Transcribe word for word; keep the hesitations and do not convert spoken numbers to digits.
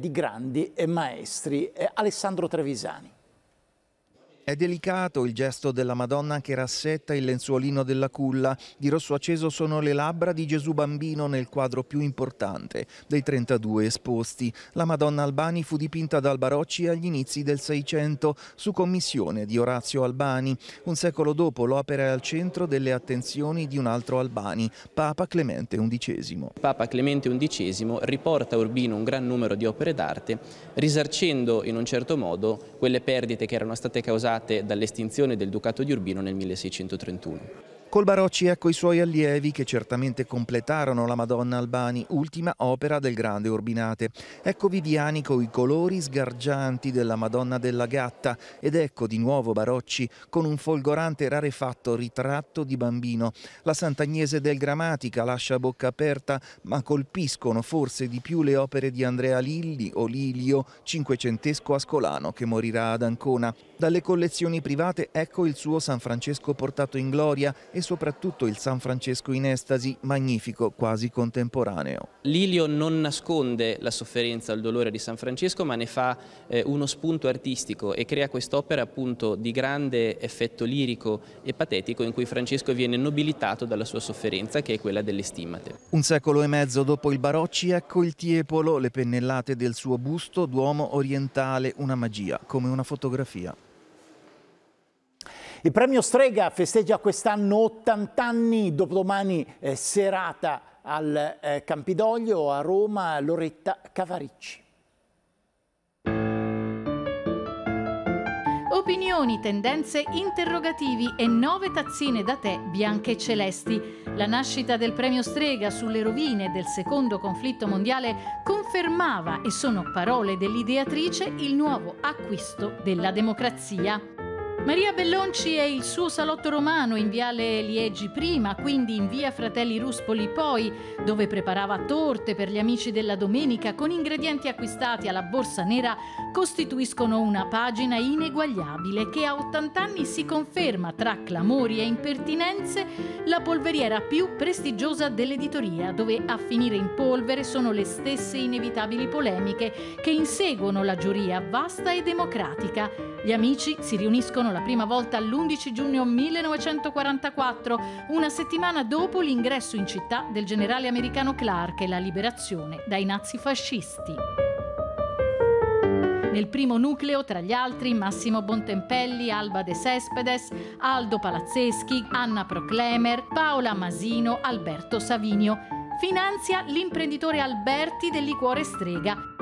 di grandi maestri. Alessandro Trevisani. È delicato il gesto della Madonna che rassetta il lenzuolino della culla. Di rosso acceso sono le labbra di Gesù Bambino nel quadro più importante dei trentadue esposti. La Madonna Albani fu dipinta dal Barocci agli inizi del Seicento su commissione di Orazio Albani. Un secolo dopo l'opera è al centro delle attenzioni di un altro Albani, Papa Clemente undicesimo. Papa Clemente undicesimo riporta a Urbino un gran numero di opere d'arte, risarcendo in un certo modo quelle perdite che erano state causate dall'estinzione del Ducato di Urbino nel milleseicentotrentuno. Col Barocci ecco i suoi allievi che certamente completarono la Madonna Albani, ultima opera del grande Urbinate. Ecco Viviani con i colori sgargianti della Madonna della Gatta ed ecco di nuovo Barocci con un folgorante rarefatto ritratto di bambino. La Sant'Agnese del Grammatica lascia a bocca aperta, ma colpiscono forse di più le opere di Andrea Lilli o Lilio, cinquecentesco ascolano che morirà ad Ancona. Dalle collezioni private ecco il suo San Francesco portato in gloria e soprattutto il San Francesco in estasi, magnifico, quasi contemporaneo. Lilio non nasconde la sofferenza o il dolore di San Francesco, ma ne fa eh, uno spunto artistico e crea quest'opera appunto di grande effetto lirico e patetico in cui Francesco viene nobilitato dalla sua sofferenza, che è quella delle stimmate. Un secolo e mezzo dopo il Barocci ecco il Tiepolo, le pennellate del suo busto d'uomo orientale, una magia, come una fotografia. Il premio Strega festeggia quest'anno ottanta anni, dopodomani eh, serata al eh, Campidoglio a Roma, Loretta Cavaricci. Opinioni, tendenze, interrogativi e nove tazzine da tè bianche e celesti. La nascita del premio Strega sulle rovine del secondo conflitto mondiale confermava, e sono parole dell'ideatrice, il nuovo acquisto della democrazia. Maria Bellonci e il suo salotto romano in viale Liegi prima, quindi in via Fratelli Ruspoli poi, dove preparava torte per gli amici della domenica con ingredienti acquistati alla borsa nera, costituiscono una pagina ineguagliabile che a ottanta anni si conferma, tra clamori e impertinenze, la polveriera più prestigiosa dell'editoria, dove a finire in polvere sono le stesse inevitabili polemiche che inseguono la giuria vasta e democratica. Gli amici si riuniscono la prima volta l'undici giugno millenovecentoquarantaquattro, una settimana dopo l'ingresso in città del generale americano Clark e la liberazione dai nazifascisti. Nel primo nucleo, tra gli altri, Massimo Bontempelli, Alba De Cespedes, Aldo Palazzeschi, Anna Proclemer, Paola Masino, Alberto Savinio. Finanzia l'imprenditore Alberti del liquore Strega.